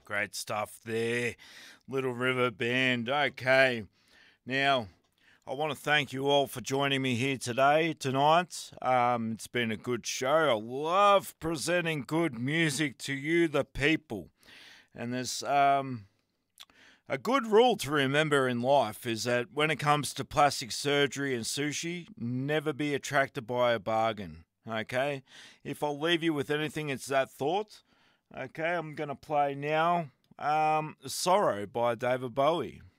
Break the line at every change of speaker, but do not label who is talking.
Great stuff there. Little River Band. Okay. Now, I want to thank you all for joining me here tonight. It's been a good show. I love presenting good music to you, the people. And there's a good rule to remember in life is that when it comes to plastic surgery and sushi, never be attracted by a bargain. Okay? If I'll leave you with anything, it's that thought. Okay, I'm going to play now Sorrow by David Bowie.